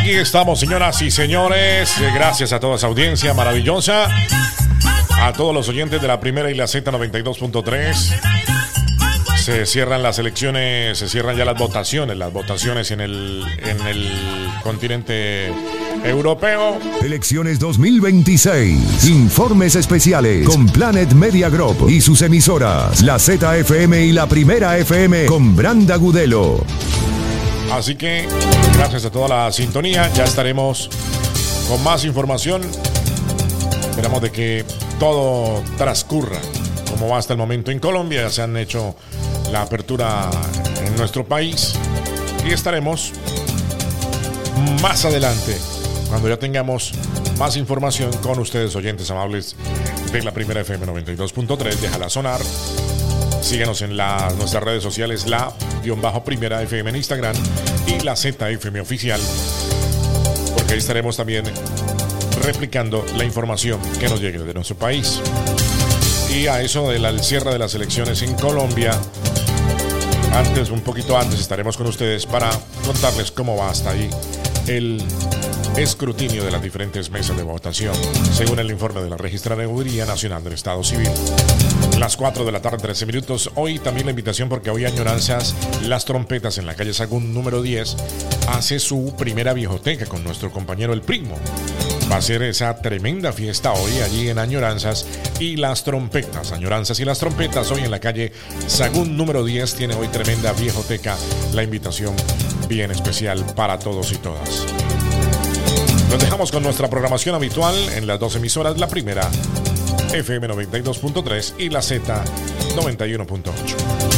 Aquí estamos, señoras y señores. Gracias a toda esa audiencia maravillosa. A todos los oyentes de la Primera y la Z92.3. Se cierran las elecciones, se cierran ya las votaciones en el continente europeo. Elecciones 2026. Informes especiales con Planet Media Group y sus emisoras, la ZFM y la Primera FM con Branda Gudelo. Así que, gracias a toda la sintonía, ya estaremos con más información. Esperamos de que todo transcurra como va hasta el momento en Colombia. Ya se han hecho la apertura en nuestro país y estaremos más adelante cuando ya tengamos más información con ustedes, oyentes amables de la Primera FM 92.3. Déjala sonar. Síguenos en nuestras redes sociales, la_Primera FM en Instagram y la ZFM Oficial, porque ahí estaremos también replicando la información que nos llegue de nuestro país. Y a eso del cierre de las elecciones en Colombia, un poquito antes, estaremos con ustedes para contarles cómo va hasta ahí el escrutinio de las diferentes mesas de votación, según el informe de la Registraduría Nacional del Estado Civil. Las 4 de la tarde, 13 minutos. Hoy también la invitación, porque hoy Añoranzas Las Trompetas en la calle Sagún número 10 hace su primera viejoteca con nuestro compañero El Primo. Va a ser esa tremenda fiesta hoy allí en Añoranzas y Las Trompetas. Añoranzas y Las Trompetas hoy en la calle Sagún número 10 tiene hoy tremenda viejoteca. La invitación bien especial para todos y todas. Nos dejamos con nuestra programación habitual en las dos emisoras, la Primera FM 92.3 y la Z 91.8.